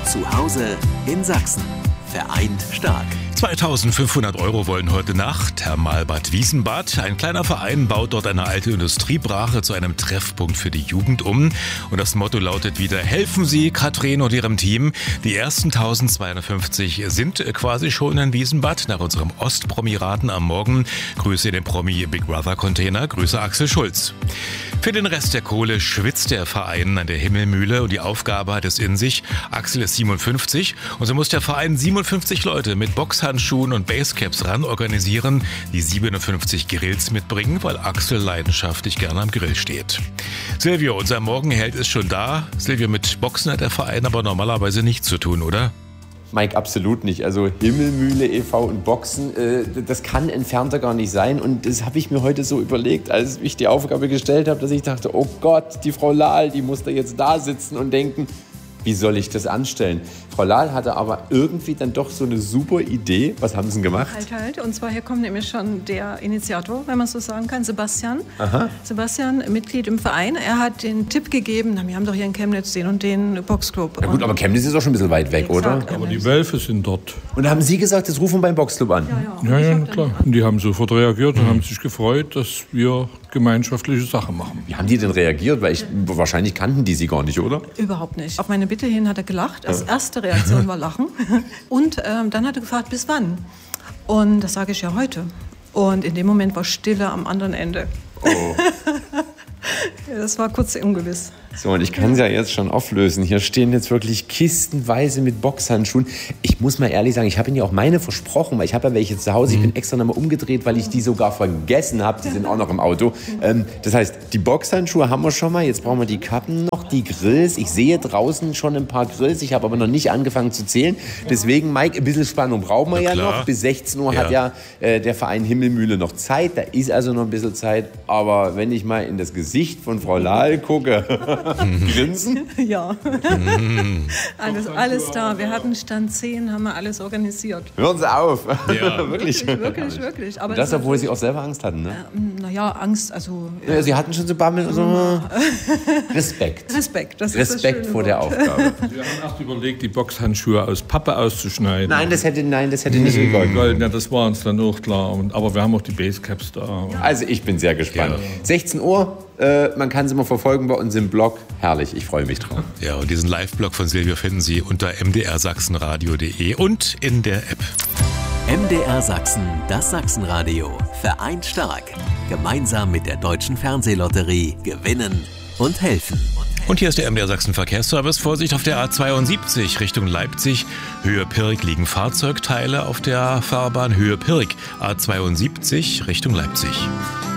Zu Hause in Sachsen. Vereint stark. 2.500 € wollen heute Nacht Thermalbad Wiesenbad. Ein kleiner Verein baut dort eine alte Industriebrache zu einem Treffpunkt für die Jugend um. Und das Motto lautet wieder: Helfen Sie Katrin und ihrem Team. Die ersten 1.250 sind quasi schon in Wiesenbad nach unserem Ostpromiraten am Morgen. Grüße in den Promi Big Brother Container. Grüße Axel Schulz. Für den Rest der Kohle schwitzt der Verein an der Himmelmühle und die Aufgabe hat es in sich. Axel ist 57 und so muss der Verein 57 Leute mit Boxhandschuhen und Basecaps ran organisieren, die 57 Grills mitbringen, weil Axel leidenschaftlich gerne am Grill steht. Silvio, unser Morgenheld ist schon da. Silvio, mit Boxen hat der Verein aber normalerweise nichts zu tun, oder? Mike, absolut nicht. Also Himmelmühle e.V. und Boxen, das kann entfernter gar nicht sein. Und das habe ich mir heute so überlegt, als ich die Aufgabe gestellt habe, dass ich dachte, oh Gott, die Frau Lahl, die muss da jetzt da sitzen und denken, wie soll ich das anstellen? Frau Lahl hatte aber irgendwie dann doch so eine super Idee. Was haben Sie denn gemacht? Halt. Und zwar hier kommt nämlich schon der Initiator, wenn man so sagen kann, Sebastian. Aha. Sebastian, Mitglied im Verein. Er hat den Tipp gegeben, wir haben doch hier in Chemnitz den und den Boxclub. Ja gut, aber Chemnitz ist auch schon ein bisschen weit weg, oder? Aber die Wölfe sind dort. Und haben Sie gesagt, das rufen wir beim Boxclub an? Ja, klar. Und die haben sofort reagiert und haben sich gefreut, dass wir gemeinschaftliche Sachen machen. Wie haben die denn reagiert? Weil wahrscheinlich kannten die Sie gar nicht, oder? Überhaupt nicht. Auf meine Bitte hin hat er gelacht. Als erste Reaktion war Lachen. Und dann hat er gefragt, bis wann? Und das sage ich ja heute. Und in dem Moment war Stille am anderen Ende. Oh. Das war kurz ungewiss. So, und ich kann es ja jetzt schon auflösen. Hier stehen jetzt wirklich kistenweise mit Boxhandschuhen. Ich muss mal ehrlich sagen, ich habe Ihnen ja auch meine versprochen, weil ich habe ja welche zu Hause. Ich bin extra nochmal umgedreht, weil ich die sogar vergessen habe. Die sind auch noch im Auto. Das heißt, die Boxhandschuhe haben wir schon mal. Jetzt brauchen wir die Kappen noch, die Grills. Ich sehe draußen schon ein paar Grills. Ich habe aber noch nicht angefangen zu zählen. Deswegen, Mike, ein bisschen Spannung brauchen wir ja noch. Bis 16 Uhr hat ja der Verein Himmelmühle noch Zeit. Da ist also noch ein bisschen Zeit. Aber wenn ich mal in das Gesicht von Frau Lahl gucke... Grinsen? Ja. Alles da. Wir hatten Stand 10, haben wir alles organisiert. Hören Sie auf. Ja. Wirklich. Aber das, obwohl Sie auch selber Angst hatten, ne? Naja, Angst, also... Ja, Sie hatten schon so Bammel und so... Respekt. Das ist Respekt vor der Aufgabe. Wir haben erst überlegt, die Boxhandschuhe aus Pappe auszuschneiden. Nein, das hätte nicht gegangen. Ja, das war uns dann auch klar. Aber wir haben auch die Basecaps da. Also ich bin sehr gespannt. Ja. 16 Uhr, man kann sie mal verfolgen bei uns im Blog. Herrlich, ich freue mich drauf. Ja, und diesen Live-Blog von Silvio finden Sie unter mdrsachsenradio.de und in der App. MDR Sachsen, das Sachsenradio. Vereint stark. Gemeinsam mit der Deutschen Fernsehlotterie gewinnen und helfen. Und hier ist der MDR Sachsen Verkehrsservice. Vorsicht auf der A72 Richtung Leipzig. Höhe Pirk liegen Fahrzeugteile auf der Fahrbahn. Höhe Pirk A72 Richtung Leipzig.